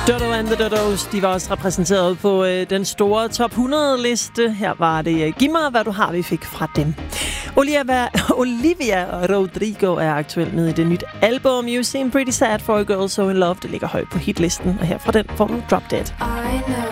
Dodo and the Dodos, de var også repræsenteret på den store top 100-liste. Her var det Giv mig, hvad du har, vi fik fra dem. Olivia Rodrigo er aktuelt med i det nyt album You Seem Pretty Sad for a Girl So In Love. Det ligger højt på hitlisten, og her fra den får du Drop Dead. I know